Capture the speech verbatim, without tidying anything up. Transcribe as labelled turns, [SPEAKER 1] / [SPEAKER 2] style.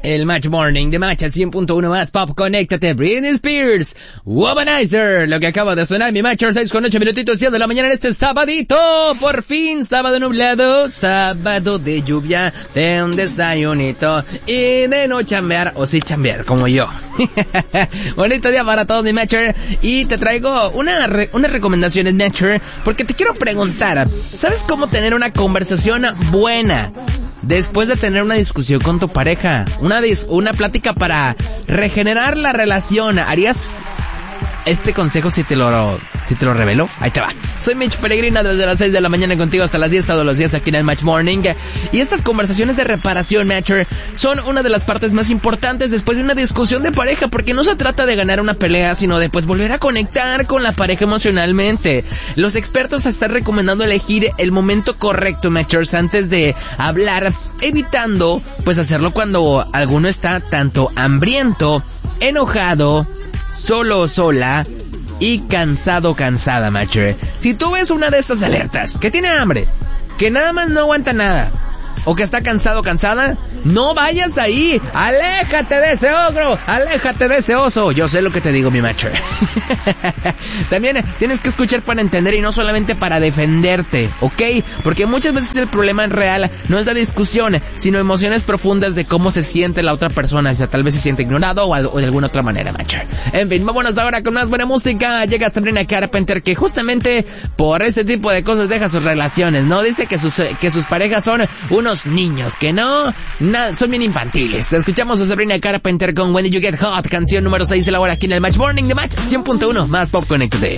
[SPEAKER 1] El Match Morning de Match a cien punto uno más Pop. Conéctate, Britney Spears, Womanizer, lo que acaba de sonar mi Match, seis con ocho minutitos, diez de la mañana en este sabadito, por fin, sábado nublado, sábado de lluvia, de un desayunito y de no chambear, o sí chambear, como yo. Bonito día para todos, mi Matcher, y te traigo una re- unas recomendaciones, Matcher, porque te quiero preguntar, ¿sabes cómo tener una conversación buena después de tener una discusión con tu pareja? Una dis- una plática para regenerar la relación. ¿Harías este consejo si te lo si te lo revelo? Ahí te va. Soy Mitch Peregrina desde las seis de la mañana contigo hasta las diez todos los días aquí en el Match Morning. Y estas conversaciones de reparación, Matcher, son una de las partes más importantes después de una discusión de pareja, porque no se trata de ganar una pelea, sino de pues volver a conectar con la pareja emocionalmente. Los expertos están recomendando elegir el momento correcto, Matchers, antes de hablar, evitando pues hacerlo cuando alguno está tanto hambriento, enojado, solo o sola y cansado cansada, Matcher. Si tú ves una de estas alertas, que tiene hambre, que nada más no aguanta nada, o que está cansado cansada, no vayas ahí. Aléjate de ese ogro, aléjate de ese oso. Yo sé lo que te digo, mi Matcher. También tienes que escuchar para entender y no solamente para defenderte, ¿ok? Porque muchas veces el problema real no es la discusión, sino emociones profundas de cómo se siente la otra persona. O sea, tal vez se siente ignorado o, o de alguna otra manera, Matcher. En fin, vámonos ahora con más buena música. Llega Sabrina Carpenter, que justamente por ese tipo de cosas deja sus relaciones, ¿no? Dice que sus, que sus parejas son unos niños, que no, na, son bien infantiles. Escuchamos a Sabrina Carpenter con When Did You Get Hot, canción número seis de la hora aquí en el Match Morning de Match cien punto uno más Pop. Conéctate.